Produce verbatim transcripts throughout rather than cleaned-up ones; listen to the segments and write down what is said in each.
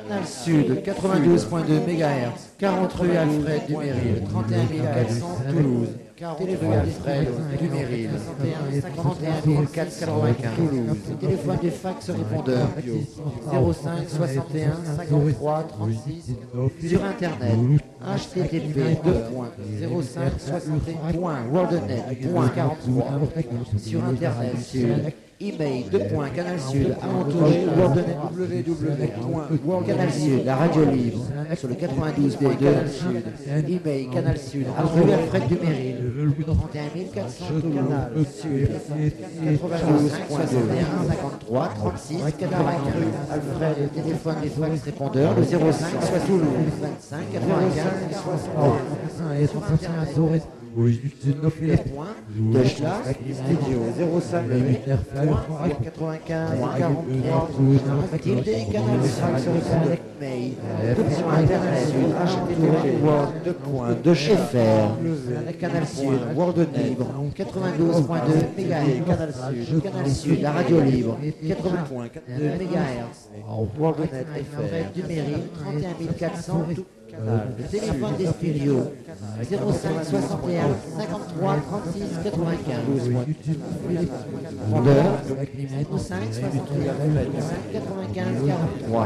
Canal Sud, quatre-vingt-douze virgule deux mégahertz, quarante rue Alfred Duméry, trente et un mille quatre cents Toulouse. Téléphone Alfred Duméry, trente et un mille quatre cent quatre-vingt-quinze Toulouse. Téléphone des fax répondeurs, zéro cinq soixante et un cinquante-trois trente-six. Sur Internet, h t t p zéro cinq soixante et un point worldnet point quarante-trois. Sur Internet, sur email deux points canal sud alentouré worldnet www. Canal Sud, la radio libre sur le quatre-vingt-douze virgule deux. Email canal sud rue Alfred Duméry, trente et un mille quatre cents Canal Sud, quatre-vingt-douze virgule deux cinquante-trois trente-six quatre-vingt-quinze. Alfred, téléphone des fax répondeurs, le zéro cinq soixante vingt-cinq quatre-vingt-quinze soixante. Oui, c'est neuf Les points de Schlag, studio zéro cinq quatre-vingt-quinze quarante-trois, tilde canal cinq mail, deux points internet sud, h t t p deux points de chez Fr, canal sud, world libre, quatre-vingt-douze virgule deux mégahertz, canal sud, canal sud, la radio libre, quatre-vingts virgule deux mégahertz, worldnet F R, Duméry, trente et un mille quatre cents, le téléphone des studios, zéro cinq soixante et un cinquante-trois trente-six quatre-vingt-quinze. Vendeur, zéro cinq soixante et un quatre-vingt-quinze quarante-trois.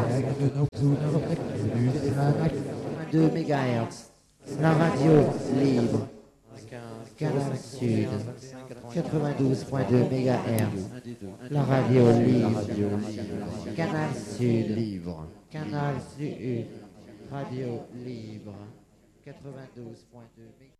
deux mégahertz. La radio libre. Canal Sud, quatre-vingt-douze virgule deux mégahertz. La radio libre. Canal Sud, libre. Canal Sud. Radio libre, quatre-vingt-douze virgule deux.